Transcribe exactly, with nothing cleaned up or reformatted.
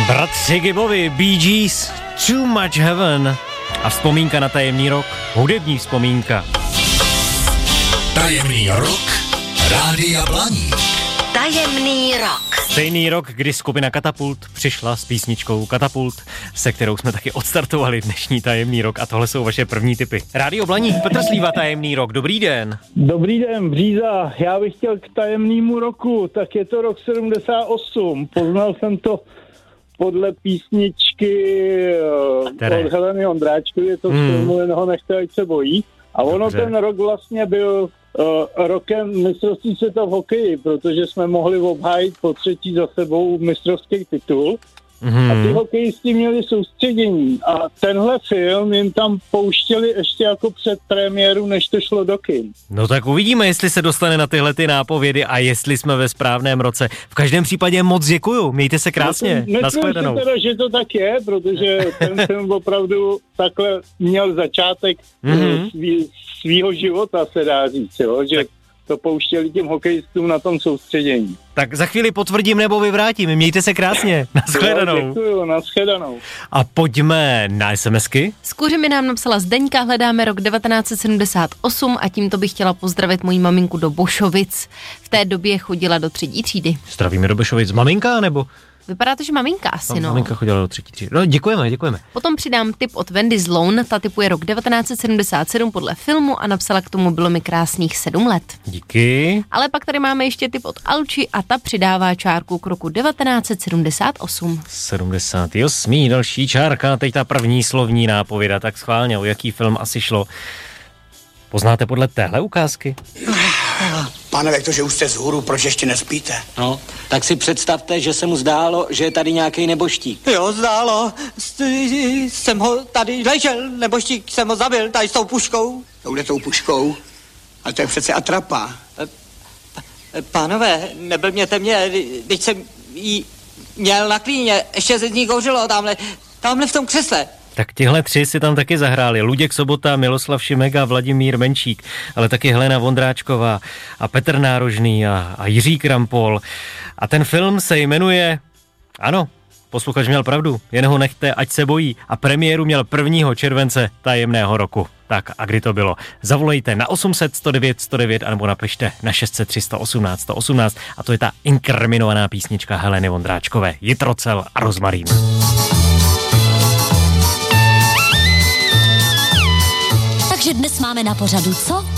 Bratři Gibbovi, Bee Gees, Too Much Heaven a vzpomínka na tajemný rok, hudební vzpomínka. Tajemný rok Rádia Blaník. Tajemný rok. Stejný rok, kdy skupina Katapult přišla s písničkou Katapult, se kterou jsme taky odstartovali dnešní tajemný rok a tohle jsou vaše první tipy. Rádio Blaník, Petr Slíva, tajemný rok, dobrý den. Dobrý den, Bříza, já bych chtěl k tajemnému roku, tak je to rok sedmdesát osm, poznal jsem to podle písničky Které? od Heleny Ondráčkovy, je to Hmm. z filmu Jen nechte, ať se bojí. A ono Dobře. ten rok vlastně byl uh, rokem mistrovství světa v hokeji, protože jsme mohli obhájit po třetí za sebou mistrovský titul. Mm-hmm. A ty hokejisti měli soustředění. A tenhle film jim tam pouštěli ještě jako před premiéru, než to šlo do kin. No tak uvidíme, jestli se dostane na tyhle ty nápovědy a jestli jsme ve správném roce. V každém případě moc děkuju, mějte se krásně, Myslím nashledanou. si teda, že to tak je, protože ten film opravdu takhle měl začátek Mhm. svý, svýho života, se dá říct, jo? Že Tak. to pouštěli těm hokejistům na tom soustředění. Tak za chvíli potvrdím nebo vyvrátím, mějte se krásně, nashledanou. Děkuju, nashledanou. A pojďme na SMSky. Z Kuřimi nám napsala Zdeňka, hledáme rok devatenáct set sedmdesát osm a tímto bych chtěla pozdravit moji maminku do Bošovic. V té době chodila do třetí třídy. Zdravíme do Bešovic. Maminka nebo? Vypadá to, že maminka asi, no. Maminka chodila do třetí třídy. No, děkujeme, děkujeme. Potom přidám tip od Wendy Sloan, ta tipuje rok devatenáct set sedmdesát sedm podle filmu a napsala k tomu bylo mi krásných sedm let. Díky. Ale pak tady máme ještě tip od Alči a ta přidává čárku k roku devatenáct set sedmdesát osm. sedmdesát osm. Další čárka, teď ta první slovní nápověda, tak schválně, o jaký film asi šlo. Poznáte podle téhle ukázky? Pane lektoře, už jste vzhůru, proč ještě nespíte? No, tak si představte, že se mu zdálo, že je tady nějaký neboštík. Jo, zdálo. S- Jsem ho tady ležel, neboštík jsem ho zabil tady s tou puškou. Touhle tou puškou? Ale to je přece atrapa. Pánové, neblbněte mě, když jsem jí měl na klíně, ještě se z ní kouřilo tamhle, tamhle v tom křesle. Tak tihle tři si tam taky zahráli. Luděk Sobota, Miloslav Šimek a Vladimír Menšík, ale taky Helena Vondráčková a Petr Nárožný a, a Jiří Krampol. A ten film se jmenuje, ano, posluchač měl pravdu, jen ho nechte, ať se bojí. A premiéru měl prvního července tajemného roku. Tak a kdy to bylo? Zavolejte na osm set sto devět sto devět anebo napište na šest set tři sto osmnáct sto osmnáct a to je ta inkriminovaná písnička Heleny Vondráčkové. Jitrocel a rozmarín. Takže dnes máme na pořadu co?